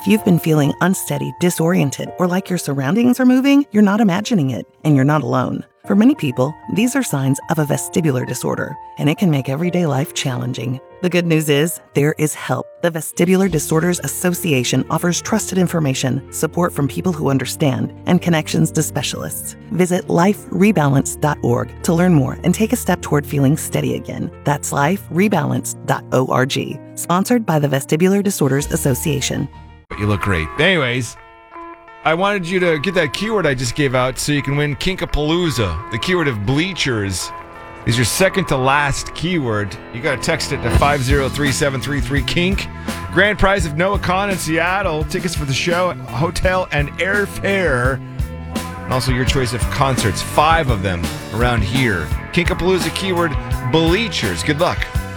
If you've been feeling unsteady, disoriented, or like your surroundings are moving, you're not imagining it, and you're not alone. For many people, these are signs of a vestibular disorder, and it can make everyday life challenging. The good news is, there is help. The Vestibular Disorders Association offers trusted information, support from people who understand, and connections to specialists. Visit liferebalance.org to learn more and take a step toward feeling steady again. That's liferebalance.org. Sponsored by the Vestibular Disorders Association. You look great. Anyways, I wanted you to get that keyword I just gave out so you can win Kinkapalooza, the keyword of bleachers. Is your second to last keyword. You got to text it to 503733-KINK. Grand prize of Noah Khan in Seattle. Tickets for the show, hotel, and airfare. And also your choice of concerts. 5 of them around here. Kinkapalooza keyword bleachers. Good luck.